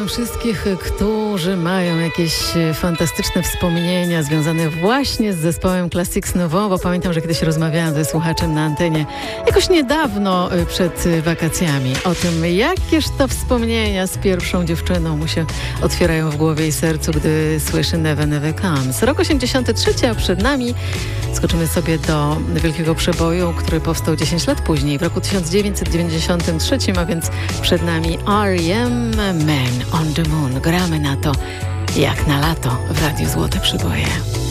Pozdrawiam wszystkich, którzy mają jakieś fantastyczne wspomnienia związane właśnie z zespołem Classics Nouveau, bo pamiętam, że kiedyś rozmawiałam ze słuchaczem na antenie jakoś niedawno przed wakacjami o tym, jakież to wspomnienia z pierwszą dziewczyną mu się otwierają w głowie i sercu, gdy słyszy Never Never Comes. Rok 83, a przed nami skoczymy sobie do wielkiego przeboju, który powstał 10 lat później, w roku 1993, a więc przed nami R.E.M. Man on the Moon. Gramy na to jak na lato w Radiu Złote Przeboje.